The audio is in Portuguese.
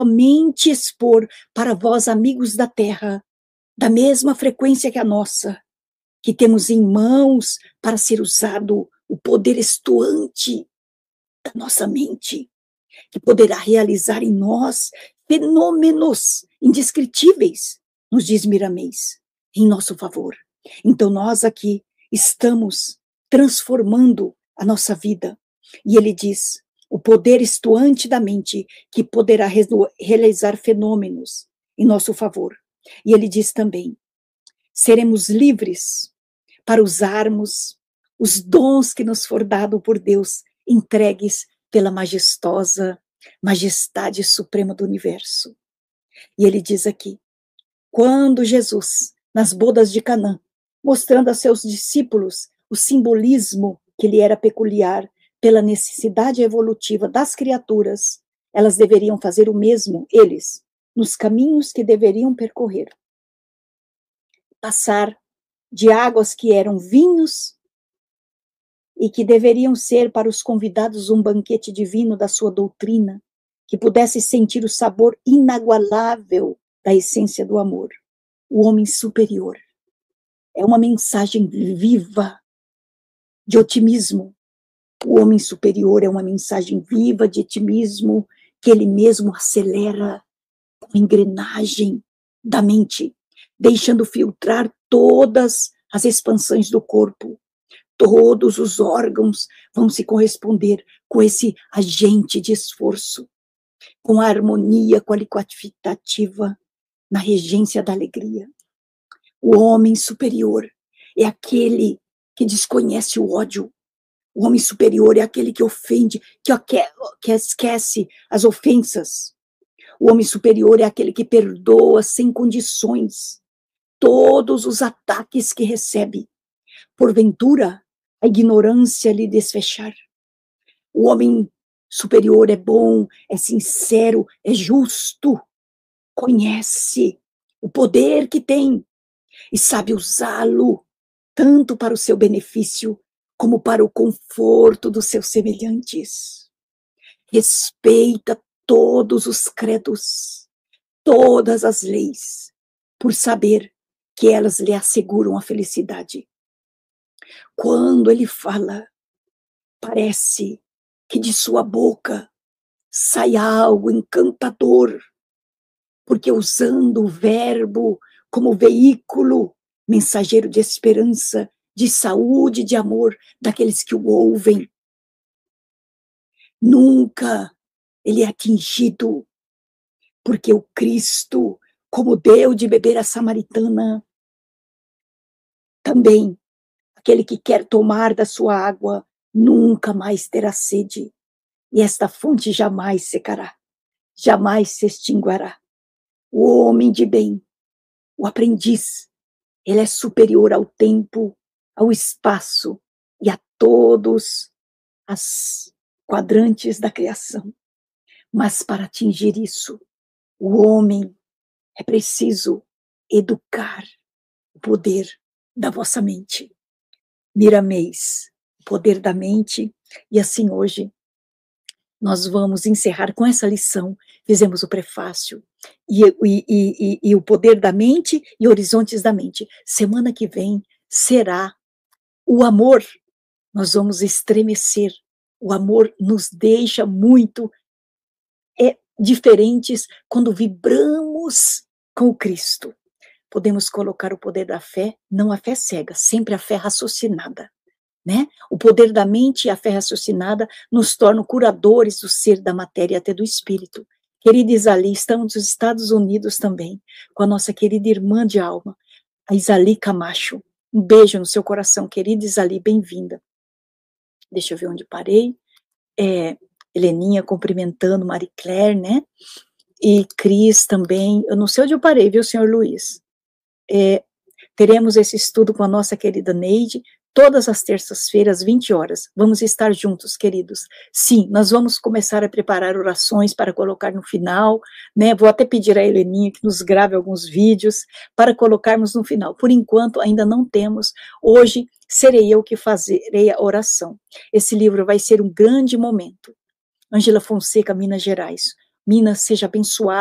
somente expor para vós, amigos da terra, da mesma frequência que a nossa, que temos em mãos para ser usado o poder estuante da nossa mente, que poderá realizar em nós fenômenos indescritíveis, nos diz Miramês, em nosso favor. Então nós aqui estamos transformando a nossa vida. E ele diz, o poder estuante da mente, que poderá realizar fenômenos em nosso favor. E ele diz também, seremos livres para usarmos os dons que nos for dado por Deus, entregues pela majestade suprema do universo. E ele diz aqui, quando Jesus, nas bodas de Canaã, mostrando a seus discípulos o simbolismo que lhe era peculiar pela necessidade evolutiva das criaturas, elas deveriam fazer o mesmo, eles, nos caminhos que deveriam percorrer. Passar de águas que eram vinhos e que deveriam ser para os convidados um banquete divino da sua doutrina, que pudesse sentir o sabor inagualável da essência do amor. O homem superior. É uma mensagem viva de otimismo. O homem superior é uma mensagem viva de otimismo que ele mesmo acelera com a engrenagem da mente, deixando filtrar todas as expansões do corpo. Todos os órgãos vão se corresponder com esse agente de esforço, com a harmonia qualitativa na regência da alegria. O homem superior é aquele que desconhece o ódio. O homem superior é aquele que ofende, que esquece as ofensas. O homem superior é aquele que perdoa sem condições todos os ataques que recebe. Porventura, a ignorância lhe desfechar. O homem superior é bom, é sincero, é justo, conhece o poder que tem e sabe usá-lo tanto para o seu benefício como para o conforto dos seus semelhantes. Respeita todos os credos, todas as leis, por saber que elas lhe asseguram a felicidade. Quando ele fala, parece que de sua boca sai algo encantador, porque usando o verbo como veículo, mensageiro de esperança, de saúde, de amor, daqueles que o ouvem. Nunca ele é atingido, porque o Cristo, como deu de beber a samaritana, também, aquele que quer tomar da sua água, nunca mais terá sede, e esta fonte jamais secará, jamais se extinguirá. O homem de bem, o aprendiz, ele é superior ao tempo, ao espaço e a todos as quadrantes da criação. Mas para atingir isso, o homem é preciso educar o poder da vossa mente. Miramês, o poder da mente, e assim hoje nós vamos encerrar com essa lição. Fizemos o prefácio e o poder da mente e horizontes da mente. Semana que vem será o amor. Nós vamos estremecer. O amor nos deixa muito diferentes quando vibramos com o Cristo. Podemos colocar o poder da fé, não a fé cega, sempre a fé raciocinada. Né? O poder da mente e a fé raciocinada nos tornam curadores do ser, da matéria e até do espírito. Querida Isali, estamos nos Estados Unidos também, com a nossa querida irmã de alma, a Isali Camacho. Um beijo no seu coração, querida Isali, bem-vinda. Deixa eu ver onde parei. Heleninha cumprimentando Marie Claire, né? E Cris também. Eu não sei onde eu parei, viu, senhor Luiz? Teremos esse estudo com a nossa querida Neide, todas as terças-feiras, 20 horas. Vamos estar juntos, queridos. Sim, nós vamos começar a preparar orações para colocar no final, né? Vou até pedir a Heleninha que nos grave alguns vídeos para colocarmos no final. Por enquanto, ainda não temos. Hoje, serei eu que farei a oração. Esse livro vai ser um grande momento. Ângela Fonseca, Minas Gerais. Minas seja abençoada.